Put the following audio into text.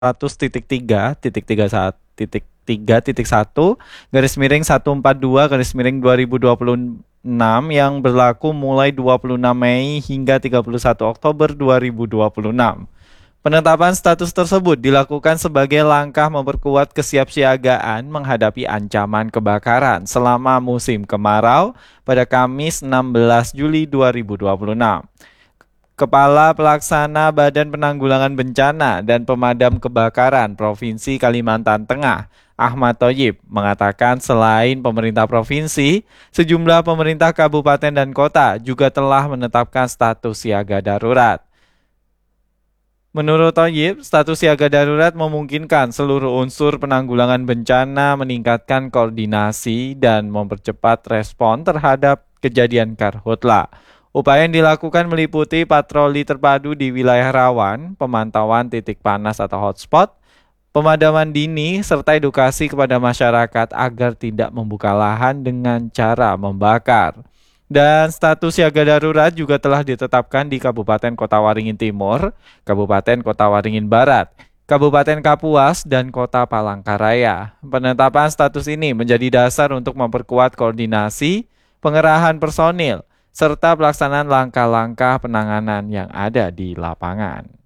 100.3.3.1/14/2026 yang berlaku mulai 26 Mei hingga 31 Oktober 2026. Penetapan status tersebut dilakukan sebagai langkah memperkuat kesiapsiagaan menghadapi ancaman kebakaran selama musim kemarau pada Kamis 16 Juli 2026. Kepala Pelaksana Badan Penanggulangan Bencana dan Pemadam Kebakaran Provinsi Kalimantan Tengah, Ahmad Thoyib, mengatakan selain pemerintah provinsi, sejumlah pemerintah kabupaten dan kota juga telah menetapkan status siaga darurat. Menurut Thoyib, status siaga darurat memungkinkan seluruh unsur penanggulangan bencana meningkatkan koordinasi dan mempercepat respon terhadap kejadian karhutla. Upaya yang dilakukan meliputi patroli terpadu di wilayah rawan, pemantauan titik panas atau hotspot, pemadaman dini, serta edukasi kepada masyarakat agar tidak membuka lahan dengan cara membakar. Dan status siaga darurat juga telah ditetapkan di Kabupaten Kota Waringin Timur, Kabupaten Kota Waringin Barat, Kabupaten Kapuas, dan Kota Palangkaraya. Penetapan status ini menjadi dasar untuk memperkuat koordinasi, pengerahan personil, serta pelaksanaan langkah-langkah penanganan yang ada di lapangan.